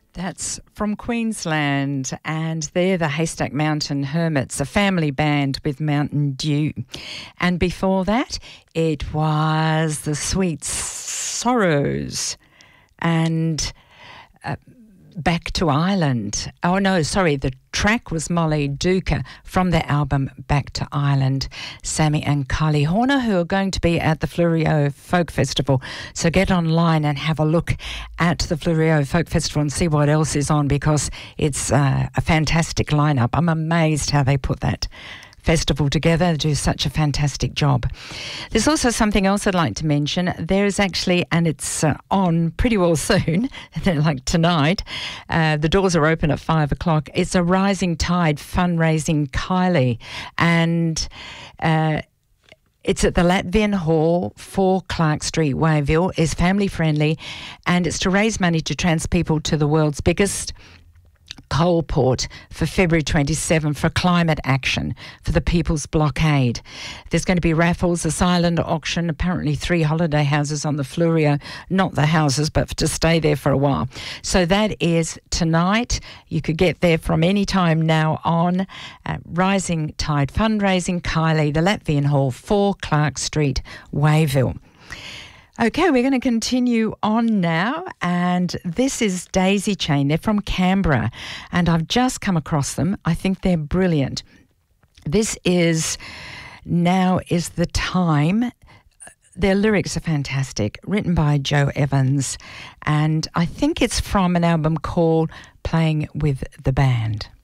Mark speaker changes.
Speaker 1: That's from Queensland, and they're the Haystack Mountain Hermits, a family band with Mountain Dew. And before that, it was the Sweet Sorrows and Back to Ireland. Oh, no, sorry, the track was Molly Duca from their album Back to Ireland. Sammy and Kylie Horner, who are going to be at the Fleurieu Folk Festival. So get online and have a look at the Fleurieu Folk Festival and see what else is on, because it's a fantastic lineup. I'm amazed how they put that festival together. They do such a fantastic job. There's also something else I'd like to mention. There is actually, and it's on pretty well soon, like tonight, the doors are open at 5 o'clock. It's a Rising Tide fundraising Kylie, and it's at the Latvian Hall, 4 Clark Street, Wayville. It's family friendly, and it's to raise money to trans people to the world's biggest coal port for February 27 for climate action for the People's Blockade. There's going to be raffles, a silent auction, apparently 3 holiday houses on the Fleurieu, not the houses, but to stay there for a while. So that is tonight. You could get there from any time now on. Rising Tide Fundraising, Kylie, the Latvian Hall, 4 Clark Street, Wayville. Okay, we're going to continue on now, and this is Daisy Chain. They're from Canberra, and I've just come across them. I think they're brilliant. This is Now Is the Time. Their lyrics are fantastic, written by Joe Evans, and I think it's from an album called Playing with the Band.